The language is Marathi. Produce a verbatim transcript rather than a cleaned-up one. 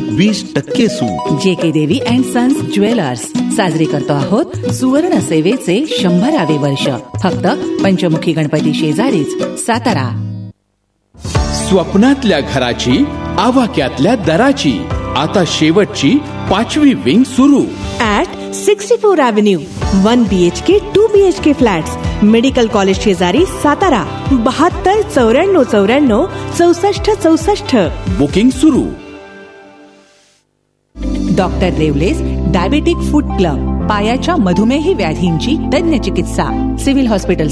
वीस टक्के सूट. जे के देवी अँड सन्स ज्वेलर्स साजरे करतो आहोत सुवर्ण सेवेचे शंभरावे वर्ष. फक्त पंचमुखी गणपती शेजारीच, सातारा. स्वप्नातल्या घराची, आवाक्यातल्या दराची, आता शेवटची पाचवी विंग सुरू at sixty four avenue. One B H K to be H K flats, medical college शेजारी, सातारा. बहात्तर चौऱ्याण्णव चौऱ्याण्णव चौसष्ट चौसष्ट. बुकिंग सुरू. डॉक्टर रेवलेस डायबेटिक फूड क्लब, पायाच्या मधुमेही व्याधींची तज्ञ चिकित्सा. Civil hospital